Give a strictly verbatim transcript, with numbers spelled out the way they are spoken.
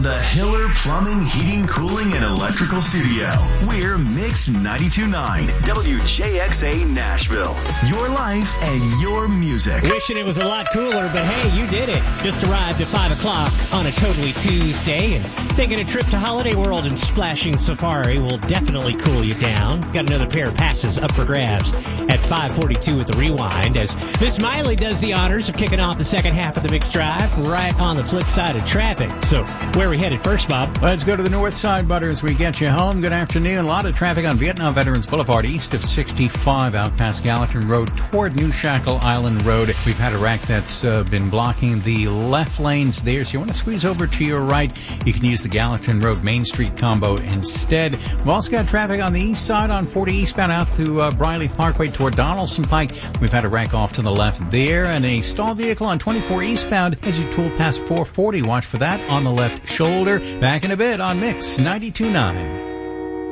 the Hiller Plumbing, Heating, Cooling, and Electrical Studio. We're Mix ninety-two point nine, W J X A Nashville. Your life and your music. Wishing it was a lot cooler, but hey, you did it. Just arrived at five o'clock on a totally Tuesday, and thinking a trip to Holiday World and Splashing Safari will definitely cool you down. Got another pair of passes up for grabs at five forty-two at the Rewind, as Miss Miley does the honors of kicking off the second half of the Mix Drive right on the flip side of traffic. So where are we headed first, Bob? Let's go to the north side, Butter, as we get you home. Good afternoon. A lot of traffic on Vietnam Veterans Boulevard east of sixty-five out past Gallatin Road toward New Shackle Island Road. We've had a wreck that's uh, been blocking the left lanes there, so you want to squeeze over to your right. You can use the Gallatin Road Main Street combo instead. We've also got traffic on the east side on forty eastbound out through uh, Briley Parkway toward Donaldson Pike. We've had a wreck off to the left there, and a stalled vehicle on twenty-four eastbound as you tool past four forty. Watch for that on the left shoulder. Back in a bit on Mix ninety-two point nine.